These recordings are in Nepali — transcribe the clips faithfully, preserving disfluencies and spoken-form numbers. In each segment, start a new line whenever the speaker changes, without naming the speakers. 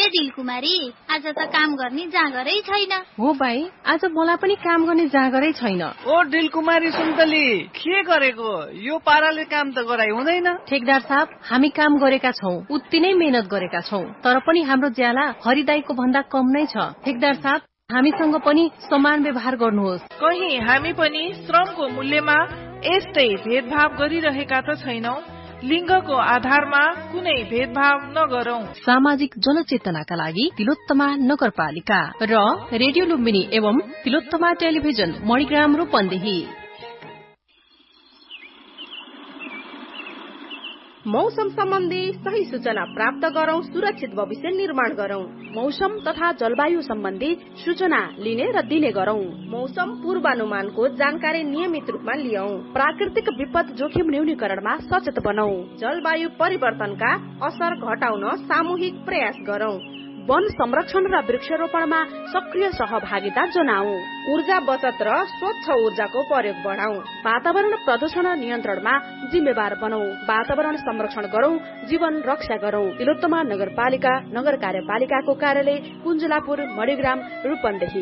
दिलकुमारी, आज त काम गर्ने जाँगरै छैन।
हो भाइ, आज मलाई पनि काम गर्ने जाँगरै छैन।
ओ दिलकुमारी सुन्तली, के गरेको? यो पाराले काम त गराइ हुँदैन।
ठेकदार साहब, हामी काम गरेका छौं, उति नै मेहनत गरेका छौं, तर पनि हाम्रो ज्याला हरिदाईको भन्दा कम नै छ। ठेकदार साहब, हामीसँग पनि समान व्यवहार गर्नुहोस्।
कहीं हामी पनि श्रमको मूल्यमा यस्तै भेदभाव गरिरहेका त छैनौं? लिङ्गको आधारमा कुनै भेदभाव नगरौं।
सामाजिक जनचेतनाका लागि तिलोत्तमा नगरपालिका र रेडियो लुम्बिनी एवं तिलोत्तमा टेलिभिजन मणिग्राम रूपन्देही।
मौसम सम्बन्धी सही सूचना प्राप्त गरौं, सुरक्षित भविष्य निर्माण गरौं। मौसम तथा जलवायु सम्बन्धी सूचना लिने र दिने गरौं। मौसम पूर्वानुमानको जानकारी नियमित रूपमा लियौं। प्राकृतिक विपद जोखिम न्यूनीकरणमा सचेत बनौं। जलवायु परिवर्तनका असर घटाउन सामूहिक प्रयास गरौं। वन संरक्षण र वृक्षारोपणमा सक्रिय सहभागिता जनाऊ। ऊर्जा बचत र स्वच्छ ऊर्जाको प्रयोग बढाऊ। वातावरण प्रदूषण नियन्त्रणमा जिम्मेवार बनौ। वातावरण संरक्षण गरौं, जीवन रक्षा गरौं। तिलोत्तमा नगरपालिका नगर कार्यपालिकाको कार्यालय कुञ्जलापुर, मणिग्राम, रूपन्देही।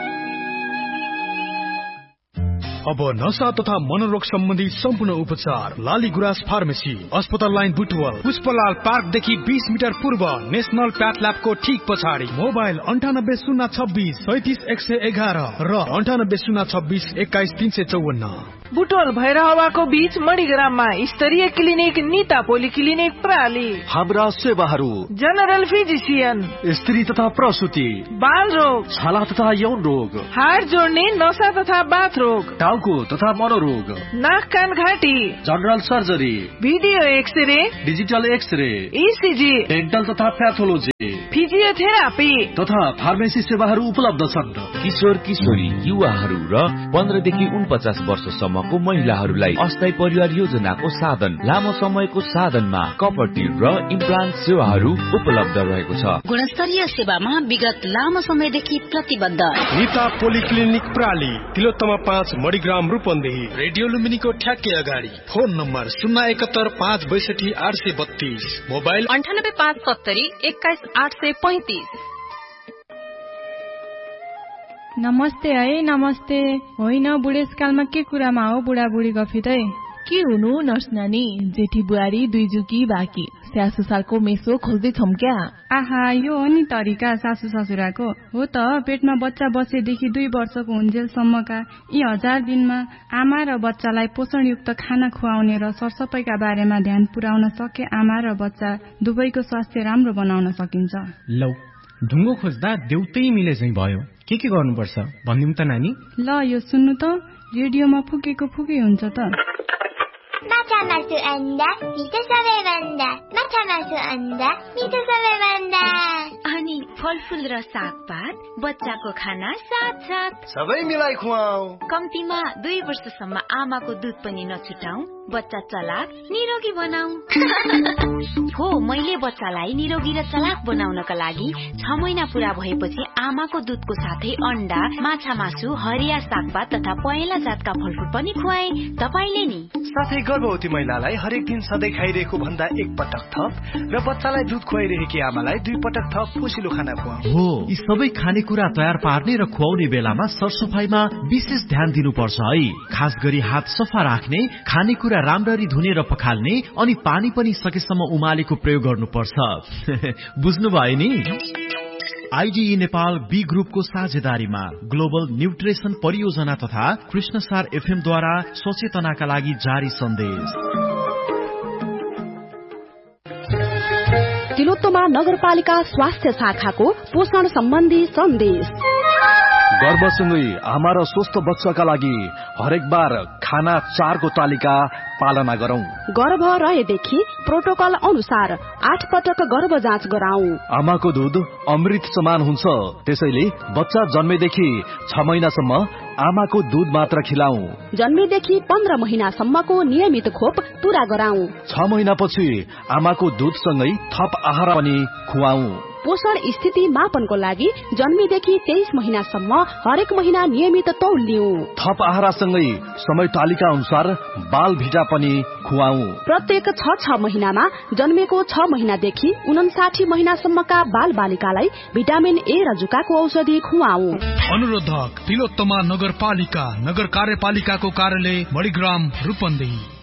अब नशा तथा मनोरोग सम्बन्धी सम्पूर्ण उपचार लाली गुराँस फार्मेसी, अस्पताल लाइन बुटवल, पुष्पलाल पार्कदेखि बीस मिटर पूर्व, नेशनल प्याथल्याबको ठिक पछाडि। मोबाइल अन्ठानब्बे शून्य छब्बिस सैतिस एक सय एघार र अन्ठानब्बे शून्य छब्बिस एक्काइस तीन सय चौवन्न।
बुटोल भैरहवाको बीच मणिग्राममा स्तरीय क्लिनिक निता पोली क्लिनिक प्राली।
हाम्रा सेवाहरू
जनरल फिजिसियन,
स्त्री तथा प्रसुति,
बाल रोग,
छाला तथा यौन रोग,
हाड जोड्ने, नशा तथा बाथ रोग,
टाउको तथा मनोरोग,
नाक कान घाँटी,
general surgery,
video x-ray,
digital x-ray,
ECG,
dental तथा प्याथोलोजी,
फिजियोथेरापी
तथा फार्मेसी सेवाहरू उपलब्ध छन्।
किशोर किशोरी, युवाहरू र पन्ध्रदेखि उनपचास वर्षसम्मको महिलाहरूलाई अस्थायी परिवार योजनाको साधन, लामो समयको साधनमा कपटी र इम्प्लान्ट सेवाहरू उपलब्ध रहेको छ।
गुणस्तरीय सेवामा विगत लामो समयदेखि प्रतिबद्ध
निता पोलिक्लिनिक प्राली, तिलोत्तमा पाँच, मणिग्राम, रूपन्देही। रेडियो लुम्बिनीको ठ्याक्कै अगाडि। फोन नम्बर शून्य एकहत्तर पाँच बैसठी आठ सय बत्तीस। मोबाइल
अन्ठानब्बे पाँच सत्तरी एक्काइस आठ सय पैंतिस।
नमस्ते है, नमस्ते। होइन, बुढेसकालमा के कुरामा हो बुढाबुढी गफितै?
के हुनु नर्स नानी, जेठी बुहारी दुई जुकी बाँकी, स्याहार सुसारको मेसो खोज्दैछौँ क्या?
आहा, यो हो नि तरिका सासू ससुराको। हो त, पेटमा बच्चा बसेदेखि दुई वर्षको हुन्जेलसम्मका यी हजार दिनमा आमा र बच्चालाई पोषणयुक्त खाना खुवाउने र सरसफाइका बारेमा ध्यान पुर्याउन सके आमा र बच्चा दुवैको स्वास्थ्य राम्रो बनाउन सकिन्छ।
लौ, ढुङ्गो खोज्दा देउतै मिले चाहिँ भयो। के के गर्नुपर्छ भनिदिउँ त नानी?
ल, यो सुन्नु त, रेडियोमा फुकेको फुकै हुन्छ त।
माछा मासु अन्डा मिठो सबैभन्दा, माछा मासु अन्डा मिठो सबैभन्दा।
अनि फलफुल र सागपात, बच्चाको खाना साथ साथ
सबै मिलाई खुवाऊ।
कम्तीमा दुई वर्षसम्म आमाको दुध पनि नछुटाऊ, बच्चा चलाक निरोगी बनाऊ। हो, मैले बच्चालाई निरोगी र चलाक बनाउनका लागि छ महिना पूरा भएपछि आमाको दुधको साथै अन्डा, माछा मासु, हरिया सागपात तथा पहेँला जातका फलफुल पनि खुवाए। तपाईले नि?
साथै गर्भवती महिलालाई हरेक दिन सधैँ खाइरहेको भन्दा एक पटक थप र बच्चालाई दुध खुवाइरहेकी आमालाई दुई पटक थप पोषिलो खाना खुवाऊ।
हो, यी सबै खानेकुरा तयार पार्ने र खुवाउने बेलामा सरसफाइमा विशेष ध्यान दिनुपर्छ है। खास गरी हात सफा राख्ने, खानेकुरा राम्ररी धुने र पखाल्ने, अनि पानी पनि सकेसम्म उमालेको प्रयोग गर्नुपर्छ। बुझ्नुभयो नि? आइडिई नेपाल बी ग्रुपको साझेदारीमा ग्लोबल न्युट्रिसन परियोजना तथा कृष्णसार एफएम द्वारा सचेतनाका लागि जारी सन्देश।
तिलोत्तमा नगरपालिका स्वास्थ्य शाखाको पोषण सम्बन्धी सन्देश।
गर्भसँगै आमा र स्वस्थ बच्चाका लागि हरेक बार खाना चारको तालिका पालना गरौं।
गर्भ रहेदेखि प्रोटोकल अनुसार आठ पटक गर्भ जाँच गराऊ।
आमाको दूध अमृत समान हुन्छ, त्यसैले बच्चा जन्मेदेखि छ महिनासम्म आमाको दूध मात्र खिलाऊ।
जन्मेदेखि पन्ध्र महिनासम्मको नियमित खोप पूरा गराऊ।
छ महिनापछि आमाको दूधसँगै थप आहार पनि खुवाऊ।
पोषण स्थिति मापनको लागि जन्मेदेखि तेइस महिनासम्म हरेक महिना नियमित तौल लिऊ।
थप आहारसँगै समय तालिका अनुसार बाल भिटा पनि
खुवाऊ।
प्रत्येक छ छ महिनामा जन्मेको छ महिनादेखि उनासाठी महिनासम्मका बाल बालिकालाई भिटामिन ए र जुकाको औषधि खुवाऊ।
अनुरोधक तिलोत्तमा नगरपालिका नगर कार्यपालिकाको कार्यालय मणिग्राम रूपन्देही।